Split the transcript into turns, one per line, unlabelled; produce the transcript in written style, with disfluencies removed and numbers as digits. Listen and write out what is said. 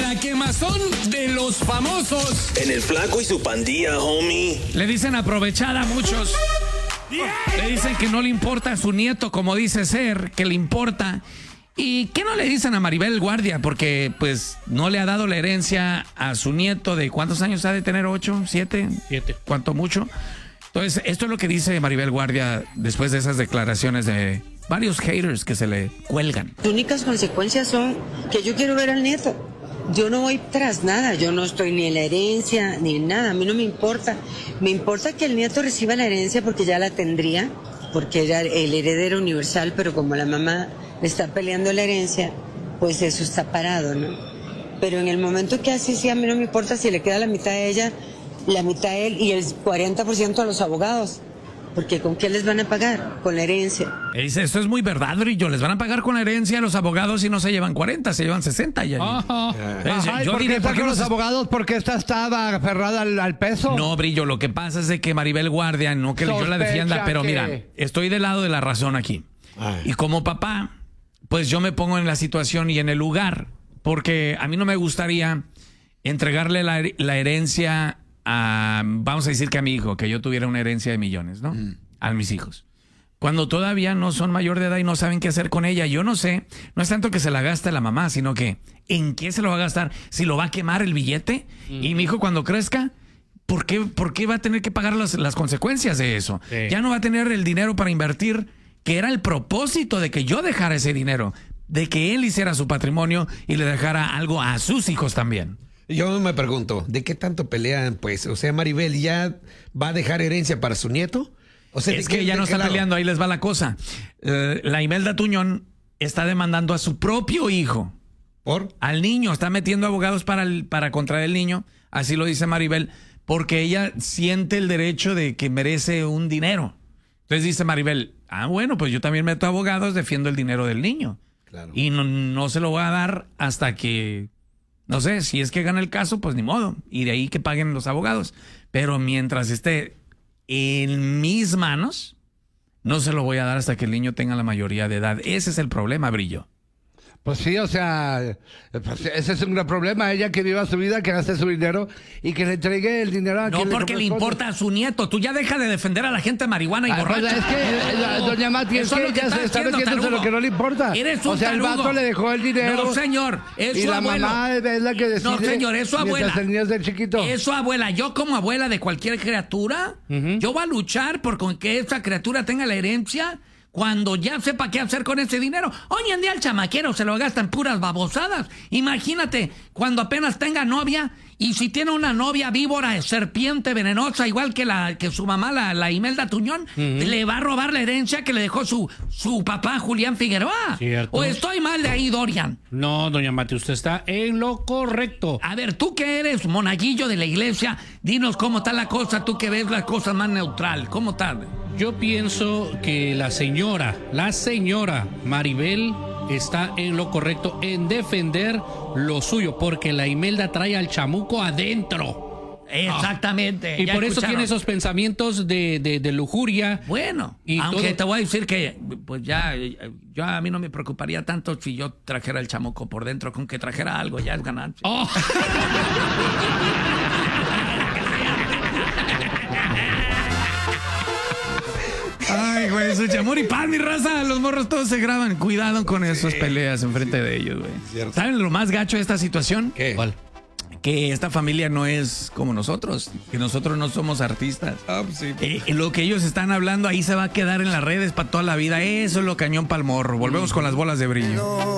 La quemazón de los famosos.
En el Flaco y su pandilla, homie.
Le dicen aprovechada a muchos. Le dicen que no le importa a su nieto, como dice ser, que le importa. ¿Y qué no le dicen a Maribel Guardia? Porque, pues, no le ha dado la herencia a su nieto de ¿cuántos años ha de tener? ¿8? ¿7?
7.
¿Cuánto mucho? Entonces, esto es lo que dice Maribel Guardia después de esas declaraciones de varios haters que se le cuelgan.
Las únicas consecuencias son que yo quiero ver al nieto. Yo no voy tras nada, yo no estoy ni en la herencia ni en nada, a mí no me importa. Me importa que el nieto reciba la herencia porque ya la tendría, porque era el heredero universal, pero como la mamá le está peleando la herencia, pues eso está parado, ¿no? Pero en el momento que así sí, a mí no me importa si le queda la mitad a ella, la mitad a él y el 40% a los abogados. Porque ¿con qué les van a pagar? Con la herencia.
Dice, esto es muy verdad, Brillo. Les van a pagar con la herencia a los abogados y no se llevan 40, se llevan 60 ya.
Yo diré, ¿por qué los abogados? Porque esta estaba aferrada al peso.
No, Brillo, lo que pasa es de que Maribel Guardia, no que yo la defienda, pero mira, estoy del lado de la razón aquí. Y como papá, pues yo me pongo en la situación y en el lugar, porque a mí no me gustaría entregarle la herencia a, vamos a decir que a mi hijo, que yo tuviera una herencia de millones, ¿no? A mis hijos. Cuando todavía no son mayor de edad y no saben qué hacer con ella. Yo no sé, no es tanto que se la gaste la mamá, sino que ¿en qué se lo va a gastar? ¿Si lo va a quemar el billete? Y mi hijo cuando crezca, ¿por qué va a tener que pagar las consecuencias de eso? Sí. Ya no va a tener el dinero para invertir, que era el propósito de que yo dejara ese dinero, de que él hiciera su patrimonio y le dejara algo a sus hijos también.
Yo me pregunto, ¿de qué tanto pelean, pues? O sea, Maribel ya va a dejar herencia para su nieto. O sea,
es que ya no está peleando, ahí les va la cosa. La Imelda Tuñón está demandando a su propio hijo.
¿Por?
Al niño, está metiendo abogados para contra el niño, así lo dice Maribel, porque ella siente el derecho de que merece un dinero. Entonces dice Maribel, bueno, pues yo también meto abogados, defiendo el dinero del niño. Claro. Y no se lo voy a dar hasta que... No sé, si es que gana el caso, pues ni modo. Y de ahí que paguen los abogados. Pero mientras esté en mis manos, no se lo voy a dar hasta que el niño tenga la mayoría de edad. Ese es el problema, Brillo.
Pues sí, o sea, pues ese es un gran problema. Ella que viva su vida, que gaste su dinero y que le entregue el dinero a
no, porque le importa a su nieto. Tú ya deja de defender a la gente marihuana y borracha.
Pues es que, doña Mati, es que ella se está metiendo en lo que no le importa.
Eres un
o sea,
tarugo.
El vato le dejó el dinero.
No, señor, es
y
su abuelo.
Y la mamá es la que decide.
No, señor, es su abuela.
El niño es del chiquito.
Es su abuela. Yo como abuela de cualquier criatura, yo voy a luchar por que esa criatura tenga la herencia cuando ya sepa qué hacer con ese dinero. Hoy en día el chamaquero se lo gasta en puras babosadas. Imagínate, cuando apenas tenga novia, y si tiene una novia víbora, serpiente venenosa, igual que su mamá, la Imelda Tuñón, le va a robar la herencia que le dejó su papá, Julián Figueroa. ¿Cierto? ¿O estoy mal de ahí, Dorian?
No, doña Mati, usted está en lo correcto.
A ver, tú que eres monaguillo de la iglesia, dinos cómo está la cosa, tú que ves las cosas más neutral. ¿Cómo está?
Yo pienso que la señora Maribel está en lo correcto en defender lo suyo, porque la Imelda trae al chamuco adentro.
Exactamente.
Y por eso tiene esos pensamientos de lujuria.
Bueno, y aunque te voy a decir que pues ya a mí no me preocuparía tanto si yo trajera el chamuco por dentro, con que trajera algo ya es ganancia. Oh. Ay, güey, su chamur y pan, mi raza. Los morros todos se graban. Cuidado con esas peleas enfrente de ellos, güey. ¿Saben lo más gacho de esta situación?
¿Qué?
¿Cuál?
Que esta familia no es como nosotros, que nosotros no somos artistas.
Pues sí.
Lo que ellos están hablando ahí se va a quedar en las redes para toda la vida. Eso es lo cañón pa'l morro. Volvemos con las bolas de brillo.